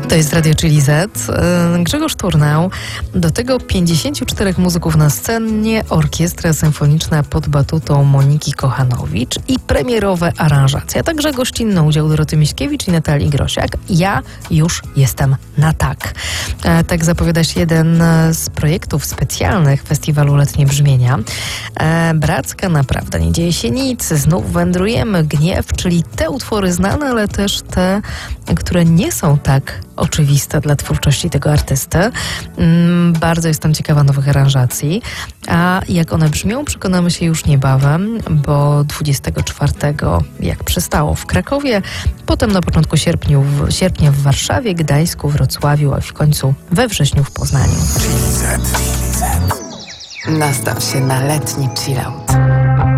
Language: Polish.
To jest Radio Chili Z. Grzegorz Turnał. Do tego 54 muzyków na scenie, orkiestra symfoniczna pod batutą Moniki Kochanowicz i premierowe aranżacje, a także gościnny udział Doroty Miśkiewicz i Natalii Grosiak. Ja już jestem na tak. Tak zapowiada się jeden z projektów specjalnych Festiwalu Letnie Brzmienia. Bracka naprawdę, nie dzieje się nic, znów wędrujemy, gniew, czyli te utwory znane, ale też te, które nie są tak oczywiste dla twórczości tego artysty. Bardzo jestem ciekawa nowych aranżacji, a jak one brzmią, przekonamy się już niebawem, bo 24, jak przystało, w Krakowie, potem na początku sierpnia w Warszawie, Gdańsku, Wrocławiu, a w końcu we wrześniu w Poznaniu. Nastaw się na letni chillout.